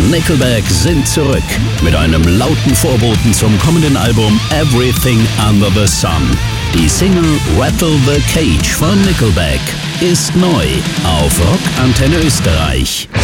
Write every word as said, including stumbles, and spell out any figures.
Nickelback sind zurück mit einem lauten Vorboten zum kommenden Album Everything Under the Sun. Die Single Rattle the Cage von Nickelback ist neu auf Rock Antenne Österreich.